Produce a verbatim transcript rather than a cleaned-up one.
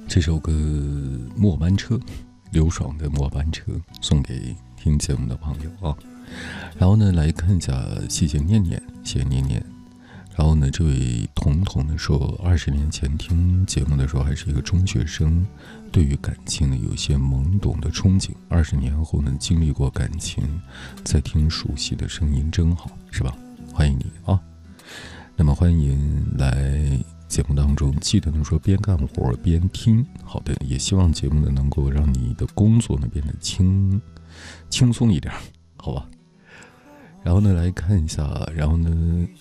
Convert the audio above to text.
这首歌《末班车》，刘爽的《末班车》送给听节目的朋友啊。然后呢，来看一下谢谢念念，谢谢念念。然后呢，这位彤彤呢说，二十年前听节目的时候还是一个中学生，对于感情呢有些懵懂的憧憬。二十年后呢，经历过感情，再听熟悉的声音真好，是吧？欢迎你啊！那么欢迎来节目当中，记得呢说边干活边听。好的，也希望节目呢能够让你的工作呢变得轻轻松一点，好吧？然后呢来看一下，然后呢